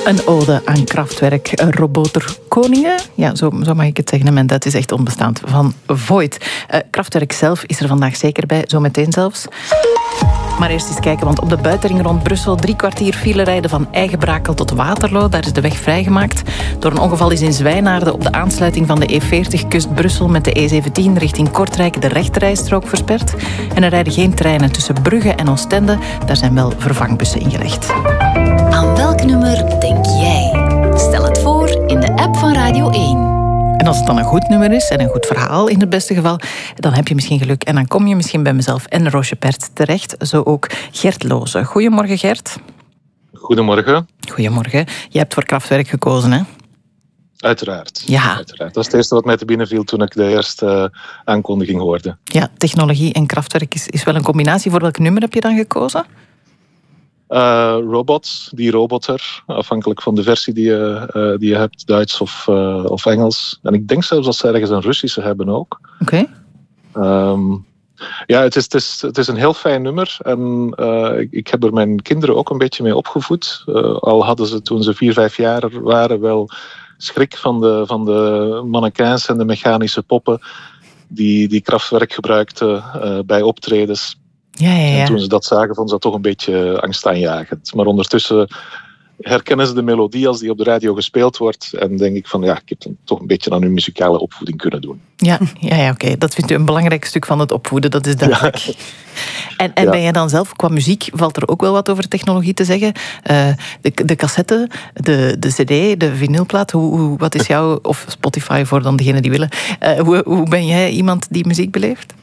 Een ode aan Kraftwerk, Roboter Koningen. Ja, zo mag ik het zeggen. En dat is echt onbestaand. Van Voigt. Kraftwerk zelf is er vandaag zeker bij, zo meteen zelfs. Maar eerst eens kijken, want op de buitenring rond Brussel 3 kwartier file rijden van Eigenbrakel tot Waterloo. Daar is de weg vrijgemaakt. Door een ongeval is in Zwijnaarden op de aansluiting van de E40 kust Brussel met de E17 richting Kortrijk de rechterrijstrook versperd. En er rijden geen treinen tussen Brugge en Oostende. Daar zijn wel vervangbussen ingelegd. Aan welk nummer denk jij? Stel het voor in de app van Radio 1. En als het dan een goed nummer is en een goed verhaal in het beste geval, dan heb je misschien geluk. En dan kom je misschien bij mezelf en Roosje Pert terecht. Zo ook Gert Looze. Goedemorgen, Gert. Goedemorgen. Goedemorgen. Je hebt voor Kraftwerk gekozen, hè? Uiteraard. Ja. Uiteraard. Dat is het eerste wat mij te binnen viel toen ik de eerste aankondiging hoorde. Ja, technologie en Kraftwerk is wel een combinatie. Voor welk nummer heb je dan gekozen? Robots, die roboter, afhankelijk van de versie die je hebt, Duits of Engels. En ik denk zelfs dat ze ergens een Russische hebben ook. Oké. Ja, het is een heel fijn nummer. En ik heb er mijn kinderen ook een beetje mee opgevoed. Al hadden ze toen ze 4-5 jaar waren wel schrik van de mannequins en de mechanische poppen die Kraftwerk gebruikten bij optredens. Ja. En toen ze dat zagen, vonden ze dat toch een beetje angstaanjagend. Maar ondertussen herkennen ze de melodie als die op de radio gespeeld wordt. En denk ik van, ja, ik heb dan toch een beetje aan hun muzikale opvoeding kunnen doen. Ja, oké. Dat vindt u een belangrijk stuk van het opvoeden, dat is duidelijk. Ja. En ben jij dan zelf, qua muziek, valt er ook wel wat over technologie te zeggen? De cassette, de cd, de vinylplaat, wat is jouw, of Spotify voor dan degenen die willen, hoe ben jij iemand die muziek beleeft?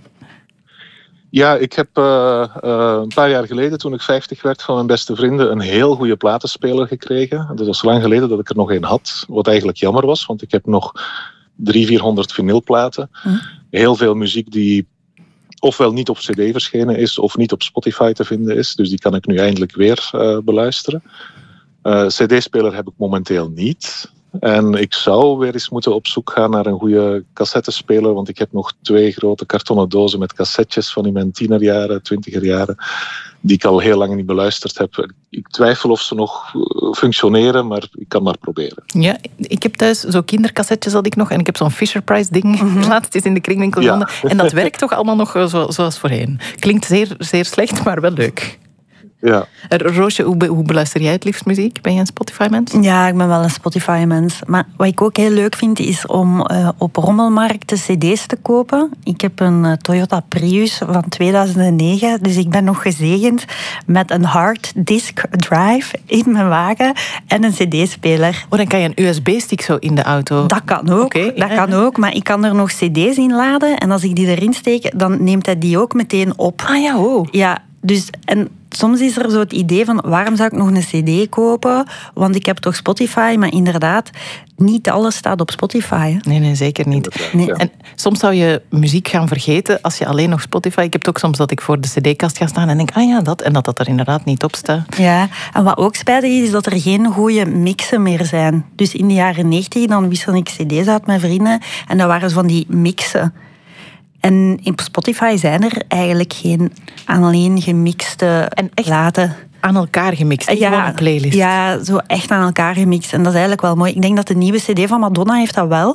Ja, ik heb een paar jaar geleden, toen ik 50 werd, van mijn beste vrienden een heel goede platenspeler gekregen. Dat was lang geleden dat ik er nog een had, wat eigenlijk jammer was, want ik heb nog 300-400 vinylplaten. Heel veel muziek die ofwel niet op cd verschenen is, of niet op Spotify te vinden is. Dus die kan ik nu eindelijk weer beluisteren. CD-speler heb ik momenteel niet. En ik zou weer eens moeten op zoek gaan naar een goede cassettespeler, want ik heb nog 2 grote kartonnen dozen met cassettes van in mijn 10er-jaren, 20er-jaren, die ik al heel lang niet beluisterd heb. Ik twijfel of ze nog functioneren, maar ik kan maar proberen. Ja, ik heb thuis zo kindercassettes had ik nog en ik heb zo'n Fisher-Price ding laatst eens in de kringwinkel gevonden. En dat werkt toch allemaal nog zoals voorheen. Klinkt zeer, zeer slecht, maar wel leuk. Ja. Roosje, hoe beluister jij het liefst muziek? Ben je een Spotify-mens? Ja, ik ben wel een Spotify-mens. Maar wat ik ook heel leuk vind, is om op rommelmarkten cd's te kopen. Ik heb een Toyota Prius van 2009, dus ik ben nog gezegend met een hard disk drive in mijn wagen en een cd-speler. Oh, dan kan je een USB-stick zo in de auto... Dat kan ook, kan ook, maar ik kan er nog cd's in laden en als ik die erin steek, dan neemt hij die ook meteen op. Ah ja, oh. Ja, dus... En soms is er zo het idee van, waarom zou ik nog een cd kopen? Want ik heb toch Spotify, maar inderdaad, niet alles staat op Spotify. Hè? Nee, zeker niet. Nee. En soms zou je muziek gaan vergeten als je alleen nog Spotify... Ik heb het ook soms dat ik voor de cd-kast ga staan en denk, dat er inderdaad niet op staat. Ja, en wat ook spijtig is dat er geen goede mixen meer zijn. Dus in de jaren 90, dan wisselde ik cd's uit met vrienden en dat waren van die mixen. En op Spotify zijn er eigenlijk geen alleen gemixte en echt platen. Aan elkaar gemixt, niet gewoon een playlist. Ja, zo echt aan elkaar gemixt. En dat is eigenlijk wel mooi. Ik denk dat de nieuwe cd van Madonna heeft dat wel.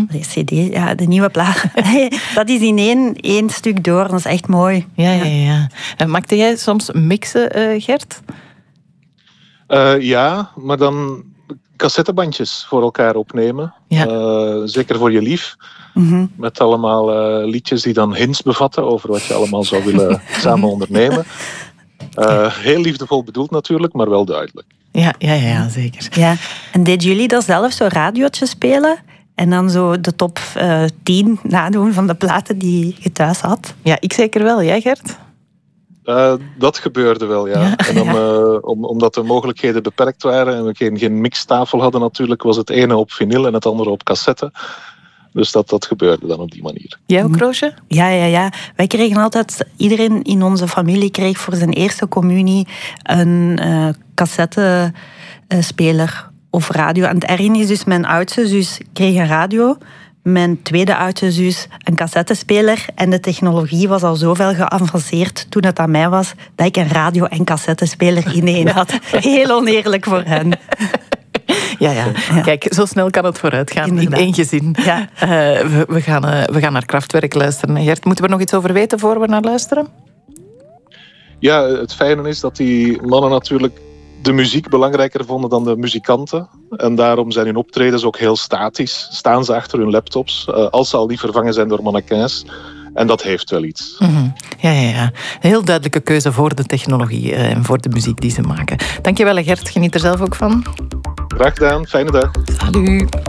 De nieuwe plaat. Dat is in één stuk door. Dat is echt mooi. Ja. En maakte jij soms mixen, Gert? Ja, maar dan cassettebandjes voor elkaar opnemen. Ja. Zeker voor je lief. Met allemaal liedjes die dan hints bevatten over wat je allemaal zou willen samen ondernemen. Heel liefdevol bedoeld natuurlijk, maar wel duidelijk. Ja, zeker. Ja. En deden jullie dat zelf, zo radiootjes spelen? En dan zo de top 10 nadoen van de platen die je thuis had? Ja, ik zeker wel. Jij, Gert? Dat gebeurde wel, ja. En dan, omdat de mogelijkheden beperkt waren en we geen mixtafel hadden natuurlijk, was het ene op vinyl en het andere op cassette. Dus dat gebeurde dan op die manier. Jij ook, Roosje? Ja. Wij kregen altijd... Iedereen in onze familie kreeg voor zijn eerste communie een cassettespeler of radio. En het ergste is dus, mijn oudste zus kreeg een radio. Mijn tweede oudste zus een cassettespeler. En de technologie was al zoveel geavanceerd toen het aan mij was, dat ik een radio en cassettespeler in één had. Heel oneerlijk voor hen. Ja. Kijk, zo snel kan het vooruit gaan. Inderdaad. In één gezin. Ja. We gaan naar Kraftwerk luisteren. Gert, moeten we er nog iets over weten voor we naar luisteren? Ja, het fijne is dat die mannen natuurlijk de muziek belangrijker vonden dan de muzikanten. En daarom zijn hun optredens ook heel statisch. Staan ze achter hun laptops, als ze al niet vervangen zijn door mannequins. En dat heeft wel iets. Mm-hmm. Ja. Een heel duidelijke keuze voor de technologie en voor de muziek die ze maken. Dankjewel Gert, geniet er zelf ook van. Graag gedaan, fijne dag. Salut.